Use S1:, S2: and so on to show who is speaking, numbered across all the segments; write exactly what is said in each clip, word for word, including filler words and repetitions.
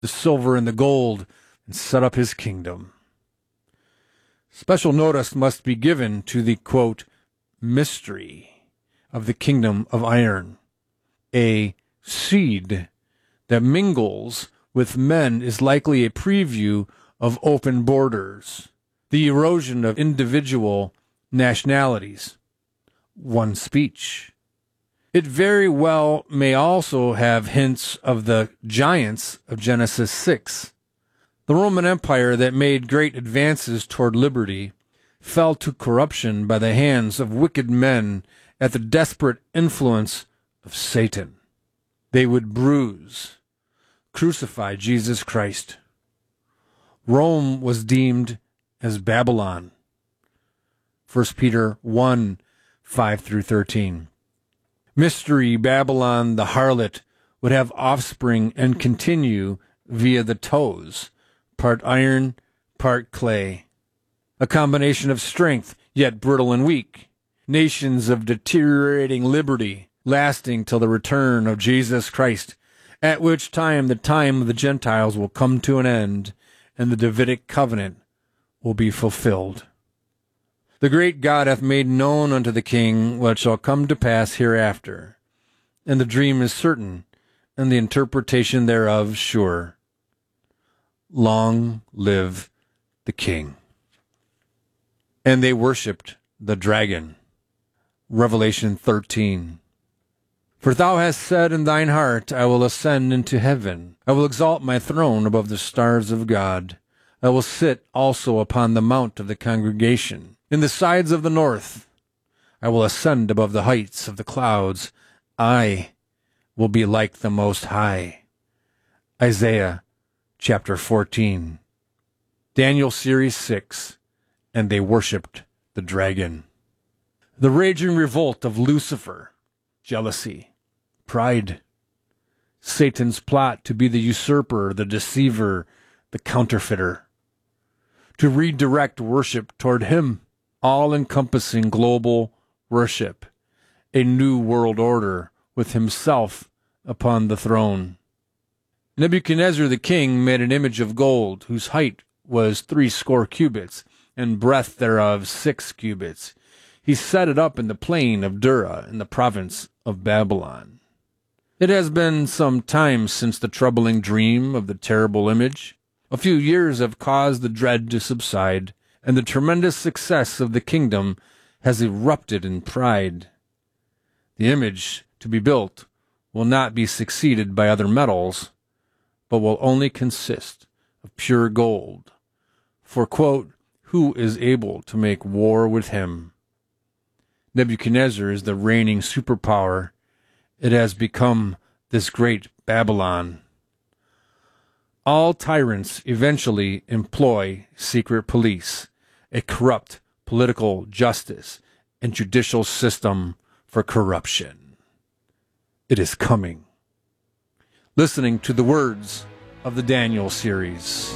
S1: the silver and the gold and set up his kingdom. Special notice must be given to the, quote, mystery of the kingdom of iron. A seed that mingles with men is likely a preview of open borders, the erosion of individual nationalities, one speech. It very well may also have hints of the giants of Genesis six. The Roman Empire that made great advances toward liberty fell to corruption by the hands of wicked men at the desperate influence of Satan. They would bruise, crucify Jesus Christ. Rome was deemed as Babylon. First Peter one, five through thirteen. Mystery Babylon, the harlot, would have offspring and continue via the toes, part iron, part clay. A combination of strength, yet brittle and weak. Nations of deteriorating liberty, lasting till the return of Jesus Christ, at which time the time of the Gentiles will come to an end, and the Davidic covenant will be fulfilled. The great God hath made known unto the king what shall come to pass hereafter, and the dream is certain, and the interpretation thereof sure. Long live the king. And they worshipped the dragon. Revelation thirteen. For thou hast said in thine heart, I will ascend into heaven. I will exalt my throne above the stars of God. I will sit also upon the mount of the congregation, in the sides of the north. I will ascend above the heights of the clouds. I will be like the Most High. Isaiah chapter fourteen. Daniel series six. And they worshipped the dragon. The raging revolt of Lucifer, jealousy, pride, Satan's plot to be the usurper, the deceiver, the counterfeiter, to redirect worship toward him, all-encompassing global worship, a new world order with himself upon the throne. Nebuchadnezzar the king made an image of gold, whose height was threescore cubits, and breadth thereof six cubits. He set it up in the plain of Dura, in the province of Babylon. It has been some time since the troubling dream of the terrible image. A few years have caused the dread to subside, and the tremendous success of the kingdom has erupted in pride. The image to be built will not be succeeded by other metals, but will only consist of pure gold. For, quote, who is able to make war with him? Nebuchadnezzar is the reigning superpower. It has become this great Babylon. All tyrants eventually employ secret police, a corrupt political justice, and judicial system for corruption. It is coming. Listening to the words of the Daniel series.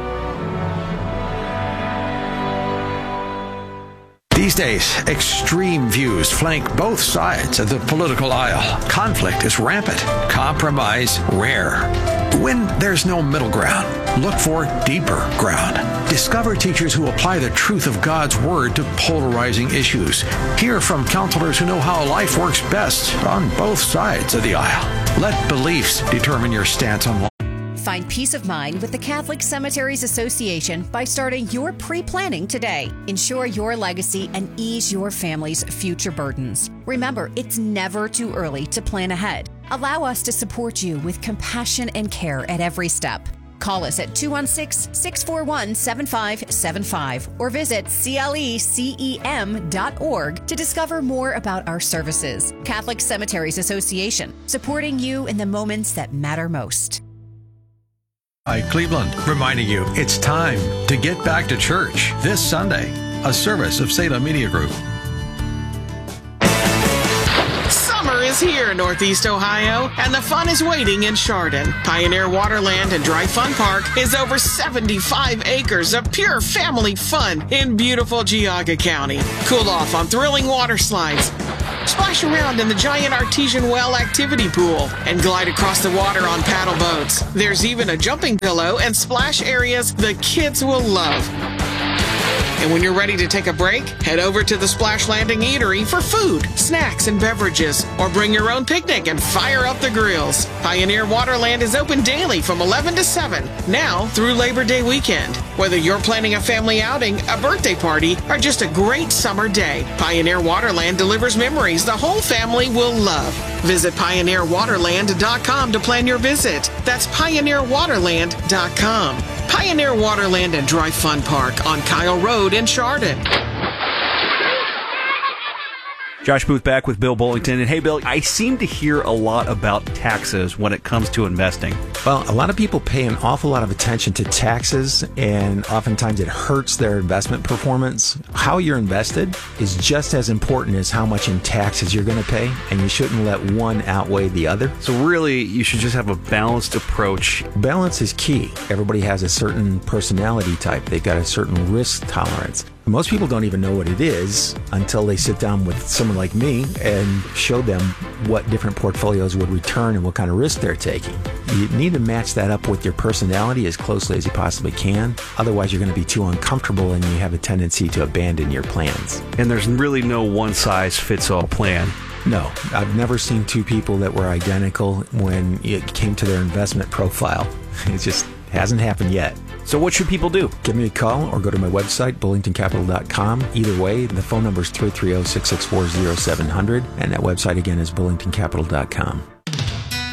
S2: These days, extreme views flank both sides of the political aisle. Conflict is rampant, compromise rare. When there's no middle ground, look for deeper ground. Discover teachers who apply the truth of God's Word to polarizing issues. Hear from counselors who know how life works best on both sides of the aisle. Let beliefs determine your stance on life.
S3: Find peace of mind with the Catholic Cemeteries Association by starting your pre-planning today. Ensure your legacy and ease your family's future burdens. Remember, it's never too early to plan ahead. Allow us to support you with compassion and care at every step. Call us at two one six, six four one, seven five seven five or visit C L E C E M dot org to discover more about our services. Catholic Cemeteries Association, supporting you in the moments that matter most.
S2: Hi, Cleveland, reminding you it's time to get back to church this Sunday, a service of Salem Media Group.
S4: Summer is here in Northeast Ohio, and the fun is waiting in Chardon. Pioneer Waterland and Dry Fun Park is over seventy-five acres of pure family fun in beautiful Geauga County. Cool off on thrilling water slides, Splash around in the giant artesian well activity pool and glide across the water on paddle boats. There's even a jumping pillow and splash areas the kids will love. And when you're ready to take a break, head over to the Splash Landing Eatery for food, snacks, and beverages. Or bring your own picnic and fire up the grills. Pioneer Waterland is open daily from eleven to seven, now through Labor Day weekend. Whether you're planning a family outing, a birthday party, or just a great summer day, Pioneer Waterland delivers memories the whole family will love. Visit pioneer waterland dot com to plan your visit. That's pioneer waterland dot com. Pioneer Waterland and Dry Fun Park on Kyle Road in Chardon.
S5: Josh Booth back with Bill Bullington. And hey, Bill, I seem to hear a lot about taxes when it comes to investing.
S6: Well, a lot of people pay an awful lot of attention to taxes, and oftentimes it hurts their investment performance. How you're invested is just as important as how much in taxes you're going to pay, and you shouldn't let one outweigh the other.
S5: So really, you should just have a balanced approach.
S6: Balance is key. Everybody has a certain personality type. They've got a certain risk tolerance. Most people don't even know what it is until they sit down with someone like me and show them what different portfolios would return and what kind of risk they're taking. You need to match that up with your personality as closely as you possibly can. Otherwise, you're going to be too uncomfortable and you have a tendency to abandon your plans.
S5: And there's really no one-size-fits-all plan.
S6: No, I've never seen two people that were identical when it came to their investment profile. It just hasn't happened yet.
S5: So what should people do?
S6: Give me a call or go to my website, bullington capital dot com. Either way, the phone number is three three zero, six six four, zero seven zero zero, and that website again is bullington capital dot com.